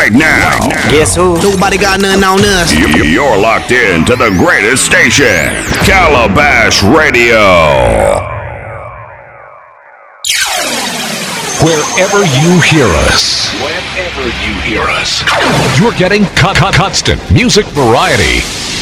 right now. Guess who? Nobody got nothing on us. You're locked in to the greatest station, Calabash Radio. Wherever you hear us. Whenever you hear us. You're getting constant music variety.